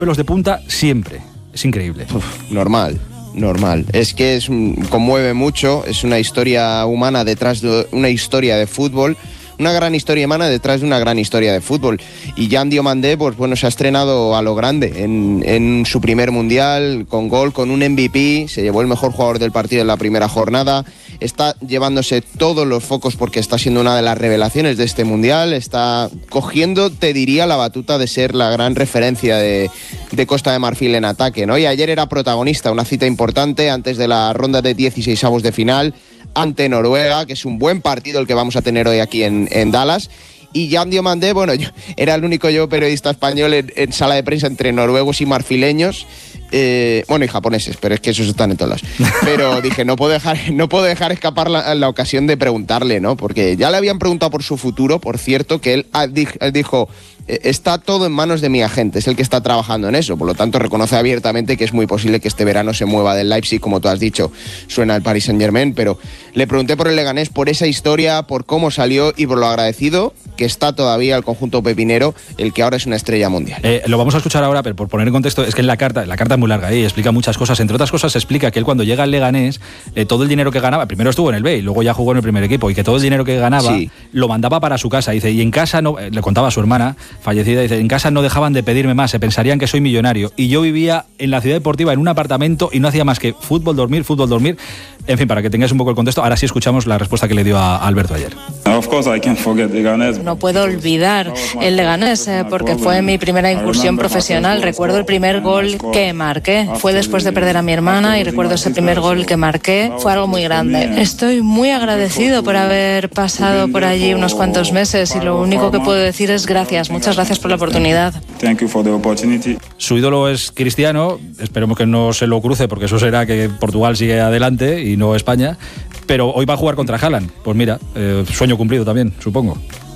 pelos de punta siempre. Es increíble. Normal. Es que conmueve mucho, es una historia humana detrás de una historia de fútbol, una gran historia humana detrás de una gran historia de fútbol. Y Jan Diomandé, pues bueno, se ha estrenado a lo grande en su primer mundial, con gol, con un MVP, se llevó el mejor jugador del partido en la primera jornada, está llevándose todos los focos porque está siendo una de las revelaciones de este mundial, está cogiendo, te diría, la batuta de ser la gran referencia de Costa de Marfil en ataque, ¿no? Y ayer era protagonista, una cita importante antes de la ronda de 16avos de final, ante Noruega, que es un buen partido el que vamos a tener hoy aquí en Dallas. Y Jan Diomandé, bueno, era el único periodista español en sala de prensa entre noruegos y marfileños, y japoneses, pero es que esos están en todos lados. Pero dije, no puedo dejar escapar la ocasión de preguntarle, ¿no? Porque ya le habían preguntado por su futuro, por cierto, que él dijo, está todo en manos de mi agente, es el que está trabajando en eso, por lo tanto reconoce abiertamente que es muy posible que este verano se mueva del Leipzig, como tú has dicho, suena el Paris Saint-Germain, pero le pregunté por el Leganés, por esa historia, por cómo salió y por lo agradecido que está todavía el conjunto pepinero, el que ahora es una estrella mundial. Lo vamos a escuchar ahora, pero por poner en contexto, es que la carta es muy larga y explica muchas cosas, entre otras cosas explica que él cuando llega al Leganés, todo el dinero que ganaba, primero estuvo en el B y luego ya jugó en el primer equipo, y que todo el dinero que ganaba lo mandaba para su casa, dice, y en casa no, le contaba a su hermana fallecida, dice, en casa no dejaban de pedirme más, se pensarían que soy millonario, y yo vivía en la ciudad deportiva en un apartamento y no hacía más que fútbol, dormir. En fin, para que tengáis un poco el contexto, ahora sí escuchamos la respuesta que le dio a Alberto ayer. No puedo olvidar el Leganés porque fue mi primera incursión profesional. Recuerdo el primer gol que marqué. Fue después de perder a mi hermana y recuerdo ese primer gol que marqué. Fue algo muy grande. Estoy muy agradecido por haber pasado por allí unos cuantos meses y lo único que puedo decir es gracias. Muchas gracias por la oportunidad. Su ídolo es Cristiano. Esperemos que no se lo cruce porque eso será que Portugal sigue adelante y no España. Pero hoy va a jugar contra Haaland. Pues mira, sueño cumplido también, supongo.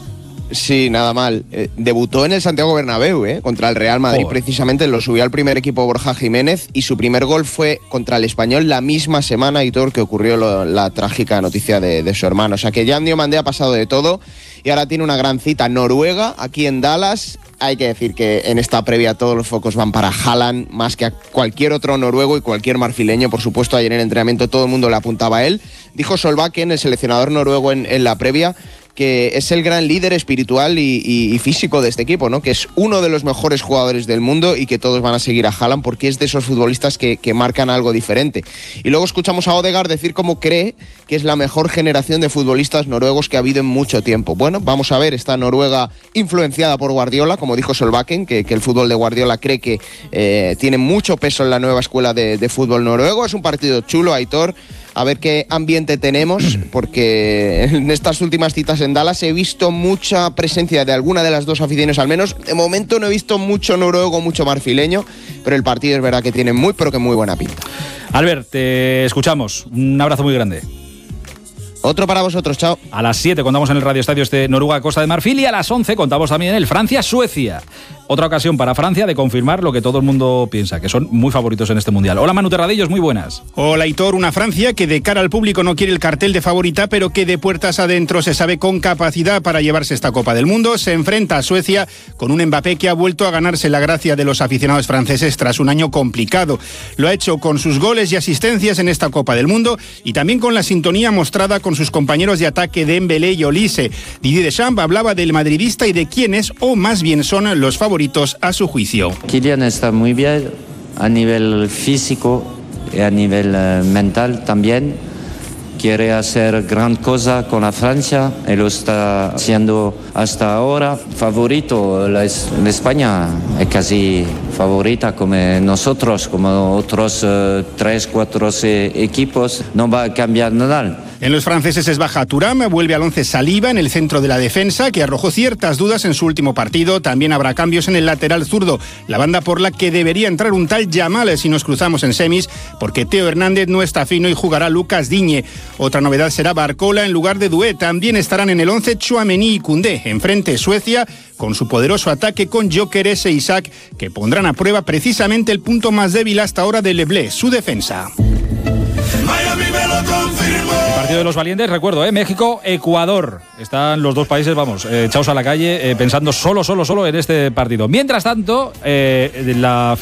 Sí, nada mal. Debutó en el Santiago Bernabéu, contra el Real Madrid. Precisamente lo subió al primer equipo Borja Jiménez y su primer gol fue contra el Español la misma semana, Aitor, que ocurrió la trágica noticia de su hermano. O sea que Jan Diomandé ha pasado de todo y ahora tiene una gran cita Noruega, aquí en Dallas. Hay que decir que en esta previa todos los focos van para Haaland, más que a cualquier otro noruego y cualquier marfileño. Por supuesto, ayer en el entrenamiento todo el mundo le apuntaba a él. Dijo Solbakken, el seleccionador noruego, en la previa, que es el gran líder espiritual y físico de este equipo, ¿no? Que es uno de los mejores jugadores del mundo y que todos van a seguir a Haaland porque es de esos futbolistas que marcan algo diferente. Y luego escuchamos a Odegaard decir cómo cree que es la mejor generación de futbolistas noruegos que ha habido en mucho tiempo. Bueno, vamos a ver, esta Noruega influenciada por Guardiola, como dijo Solbakken, que el fútbol de Guardiola cree que tiene mucho peso en la nueva escuela de fútbol noruego. Es un partido chulo, Aitor. A ver qué ambiente tenemos, porque en estas últimas citas en Dallas he visto mucha presencia de alguna de las dos aficiones, al menos. De momento no he visto mucho noruego, mucho marfileño, pero el partido es verdad que tiene muy, pero que muy buena pinta. Albert, te escuchamos. Un abrazo muy grande. Otro para vosotros, chao. A las 7 contamos en el Radio Estadio Noruega Costa de Marfil y a las 11 contamos también el Francia-Suecia. Otra ocasión para Francia de confirmar lo que todo el mundo piensa, que son muy favoritos en este Mundial. Hola Manu Terradillos, muy buenas. Hola Aitor, una Francia que de cara al público no quiere el cartel de favorita, pero que de puertas adentro se sabe con capacidad para llevarse esta Copa del Mundo. Se enfrenta a Suecia con un Mbappé que ha vuelto a ganarse la gracia de los aficionados franceses tras un año complicado. Lo ha hecho con sus goles y asistencias en esta Copa del Mundo y también con la sintonía mostrada con sus compañeros de ataque Dembélé y Olise. Didier Deschamps hablaba del madridista y de quiénes, o más bien son, los favoritos a su juicio. Kylian está muy bien a nivel físico y a nivel mental también. Quiere hacer gran cosa con la Francia y lo está haciendo hasta ahora. Favorito, la España es casi favorita como nosotros, como otros 3-4 equipos. No va a cambiar nada. En los franceses es baja Thuram, vuelve al 11 Saliba en el centro de la defensa, que arrojó ciertas dudas en su último partido. También habrá cambios en el lateral zurdo, la banda por la que debería entrar un tal Yamal si nos cruzamos en semis, porque Teo Hernández no está fino y jugará Lucas Digne. Otra novedad será Barcola en lugar de Doué. También estarán en el 11 Tchouaméni y Koundé. Enfrente Suecia, con su poderoso ataque con Gyökeres e Isaac, que pondrán a prueba precisamente el punto más débil hasta ahora de Le Blé, su defensa. El partido de los valientes, recuerdo, México, Ecuador. Están los dos países, vamos, echados a la calle, pensando solo en este partido. Mientras tanto, la